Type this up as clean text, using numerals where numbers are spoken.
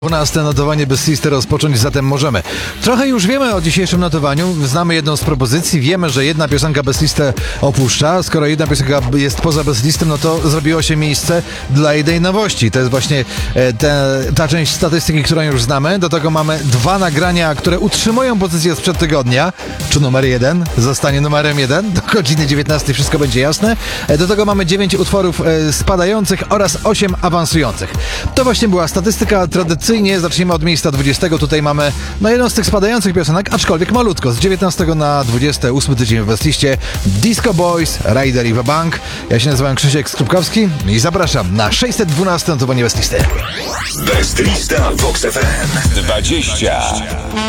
12 notowanie bez listy rozpocząć, zatem możemy. Trochę już wiemy o dzisiejszym notowaniu, znamy jedną z propozycji, wiemy, że jedna piosenka bez listy opuszcza. Skoro jedna piosenka jest poza bez listem, no to zrobiło się miejsce dla jednej nowości. To jest właśnie ta część statystyki, którą już znamy. Do tego mamy 2 nagrania, które utrzymują pozycję sprzed tygodnia. Czy numer 1 zostanie numerem 1? Do godziny 19 wszystko będzie jasne. Do tego mamy 9 utworów spadających oraz 8 awansujących. To właśnie była statystyka. Tradycyjnie zaczniemy od miejsca 20. Tutaj mamy jedną z tych spadających piosenek, aczkolwiek malutko. Z 19 na 28 tydzień w Westliście Disco Boys, Rider i Wabank. Ja się nazywam Krzysiek Skrupkowski i zapraszam na 612 notowanie Westlisty. Westlista Vox FM 20.